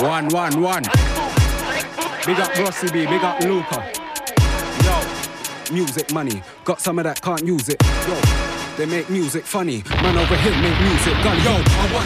111. Big up Rossi B, big up Luca. Yo, music money, got some of that, can't use it. Yo, they make music funny, man over here make music gully. Yo, I want